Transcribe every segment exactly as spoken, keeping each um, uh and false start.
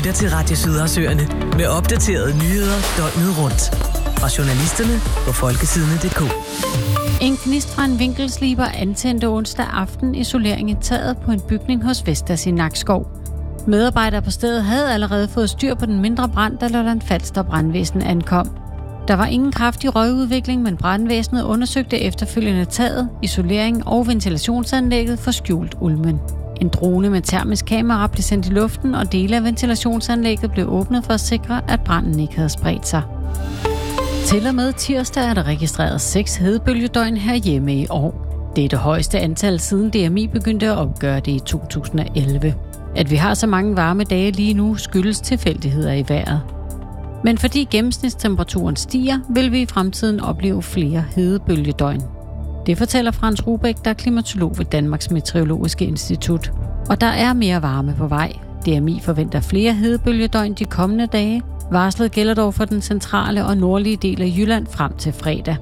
lytter til Radio Sydersøerne med opdaterede nyheder døgnet rundt. Fra journalisterne på folketidene punktum d k. En gnist fra en vinkelsliber antændte onsdag aften isolering i taget på en bygning hos Vestas i Nakskov. Medarbejdere på stedet havde allerede fået styr på den mindre brand, da Lolland Falster brandvæsen ankom. Der var ingen kraftig røgudvikling, men brandvæsenet undersøgte efterfølgende taget, isolering og ventilationsanlægget for skjult ulmen. En drone med termisk kamera blev sendt i luften, og dele af ventilationsanlægget blev åbnet for at sikre, at branden ikke havde spredt sig. Til og med tirsdag er der registreret seks hedebølgedøgn herhjemme i år. Det er det højeste antal siden D M I begyndte at opgøre det i to tusind og elleve. At vi har så mange varme dage lige nu skyldes tilfældigheder i vejret. Men fordi gennemsnitstemperaturen stiger, vil vi i fremtiden opleve flere hedebølgedøgn. Det fortæller Frans Rubæk, der er klimatolog ved Danmarks Meteorologiske Institut. Og der er mere varme på vej. D M I forventer flere hedebølgedøgn de kommende dage. Varslet gælder dog for den centrale og nordlige del af Jylland frem til fredag.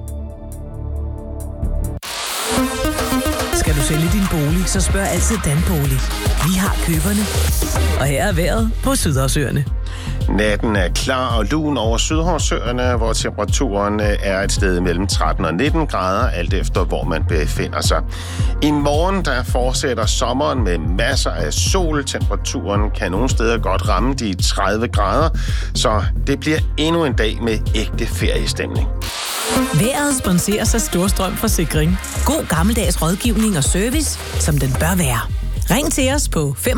Skal du sælge din bolig, så spørg altid Danbolig. Vi har køberne. Og her er vejret på Sydersøerne. Natten er klar og lun over Sydhavsøerne, hvor temperaturen er et sted mellem tretten og nitten grader, alt efter hvor man befinder sig. I morgen der fortsætter sommeren med masser af sol. Temperaturen kan nogle steder godt ramme de tredive grader, så det bliver endnu en dag med ægte feriestemning. Vejret sponseres af Storstrøm Forsikring. God gammeldags rådgivning og service, som den bør være. Ring til os på